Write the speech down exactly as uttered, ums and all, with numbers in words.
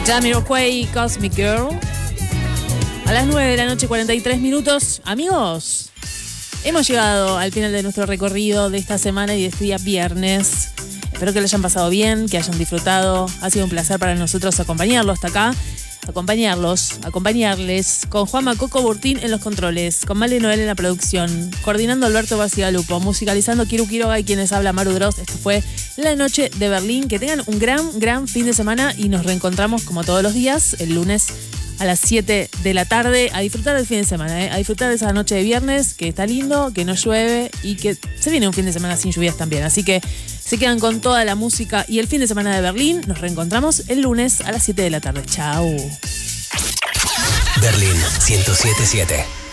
Jamiroquai, Cosmic Girl. A las nueve de la noche, cuarenta y tres minutos. Amigos, hemos llegado al final de nuestro recorrido de esta semana y de este día viernes. Espero que lo hayan pasado bien, que hayan disfrutado. Ha sido un placer para nosotros acompañarlos hasta acá. Acompañarlos, acompañarles con Juanma Coco Burtín en los controles, con Male Noel en la producción, coordinando Alberto Bacigalupo, musicalizando Kiru Quiroga y quienes habla Maru Drost. Esto fue La Noche de Berlín. Que tengan un gran, gran fin de semana y nos reencontramos como todos los días, el lunes a las siete de la tarde, a disfrutar del fin de semana, ¿eh? A disfrutar de esa noche de viernes, que está lindo, que no llueve y que se viene un fin de semana sin lluvias también. Así que se quedan con toda la música y el fin de semana de Berlín. Nos reencontramos el lunes a las siete de la tarde. Chao. Berlín ciento siete punto siete.